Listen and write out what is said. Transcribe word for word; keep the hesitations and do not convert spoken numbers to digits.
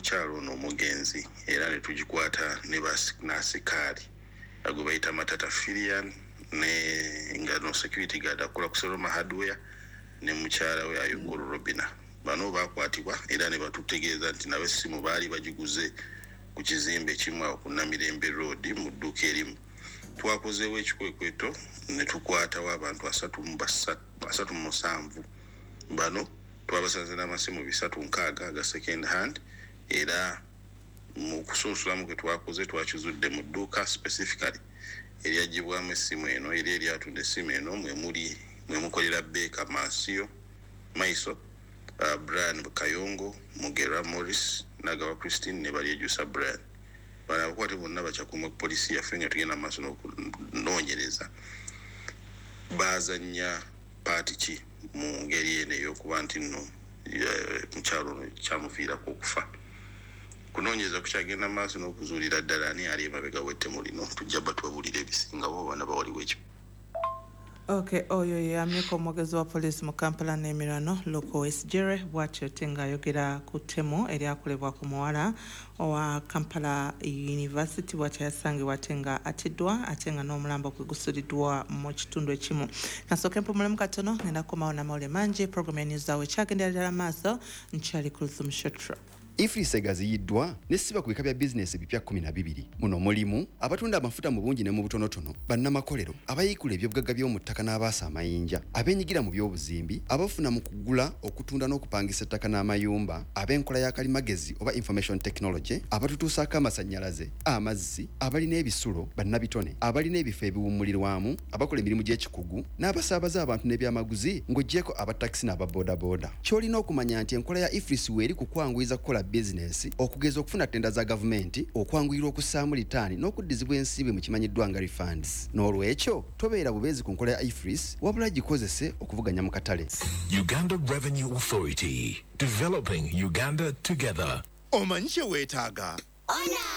omukyalo ono omugenzi era ne tugikwata ne basikaali ago bayita Matata Filian ne ngano security guard akola ku Soloma Hardware ne mukyala we Ayuguru Robina. Bano bakwatibwa era ne batutegeeza nti nawe simu baali bagiguze ku kizimbe kimu ku Namirembe Road mu dduuka erimu. Twakozeewo ekikwekweto ne tukwatawo abantu asatu mu basatu mu musanvu. Bano twabasanze n'amasimu bisatu nkaaga aga second hand era mu kusunsulamu kwe twakoze twakizudde mu dduuka specifically eryagibwamu essimu eno era eryatunda essimu eno mwe muli mwe mukolera Beka Masio Maiso uh, Brian Kayongo Mugera Morris Nagawa Christine ne bali ejusa Brian. Bana kwate bonna bachakumwe polisi yafenga tugenda maaso n'okunoonyereza bazanya paati ki mu ngeri eno ey'okuba nti nno mukyalo kyamuviirako okufa. Kunoonyereza kukyagenda maaso n'okuzuulira ddala ani ali emabega w'ettemu lino tujja batwabulira ebisingawo bana bawaliwo ekyo. Okay, oyo ye amyuka omwogezi wa poliisi mu Kampala n'emirano Loko Wesjere bw'atyo tenga ayogera ku ttemu eryakolebwa ku muwala owa Kampala University bw'atyo yasangibwa ate nga atiddwa ate nga n'omulambo gwe gusuliddwa mu kitundu ekimu. Nasooka empumulamu katono ngenda kukomawo n'amawulire mangi programu ya News Hour ekyagendera ddala maaso nkyali Kulthum Shotra. Ifrisa gaziyiddwa nesiba ku bika bya business bipya kumi na bibiri. Muno mulimu abatunda amafuta mu bungi ne mu butonotono, bannamakolero, abayikula ebyobugagga by'omu ttaka n'abaasa amayinja, abenyigira mu by'obuzimbi, abafuna mu kugula okutunda n'okupangisa ettaka n'amayumba, ab'enkola ya kalimagezi oba information technology, abatutuusaako amasannyalaze, amazzi, abalina ebisulo, bannabitone, abalina ebifo ebiwummulirwamu, abakola emirimu gy'ekikugu, n'abasaabaza abantu n'ebyamaguzi ng'oggyeko abatakisi n'ababoodabooda. Ky'olina okumanya nti enkola ya Ifrisi weeri kukwanguyiza kukola business okugeza okufuna tenda za gavumenti okwanguyirwa okussaamu litaani n'okuddizibwa ensiibwe mu kimanyiddwa nga refunds. N'olwekyo tobeera bubeezi ku nkola ya Ifris wabula gikozese okuvuganya mu katale. Uganda Revenue Authority, developing Uganda together. Omanyi kye weetaaga?